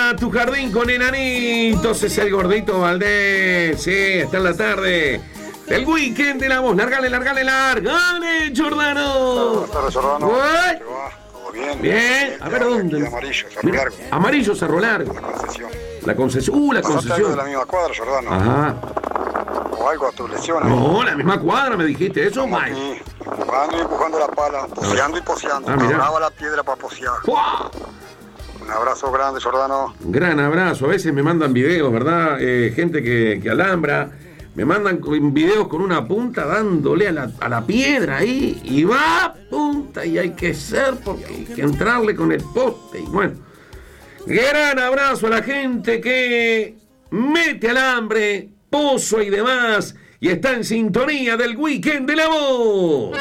a tu jardín con enanitos. Es el gordito Valdés. Sí, está en la tarde. El weekend de la voz. Largale, Jordano. Buenas tardes, Jordano. Ué. ¿Todo bien? Bien. A ver dónde. Amarillo, Cerro Largo. Amarillo, Cerro Largo. La Concesión. La concesión. La Pasaste algo de concesión. la misma cuadra, Jordano. Ajá. O algo a tu lesión. No, la misma cuadra me dijiste eso, Estamos Mike. aquí, empujando y empujando la pala, poseando y poseando. Ah, mirá. Abraba la piedra para posear. ¡Fua! Un abrazo grande, Jordano. Gran abrazo. A veces me mandan videos, ¿verdad? Gente que alambra. Me mandan videos con una punta dándole a la piedra ahí. Y va punta y hay que ser porque hay que entrarle con el poste. Y bueno, gran abrazo a la gente que mete alambre, pozo y demás. Y está en sintonía del weekend de la voz.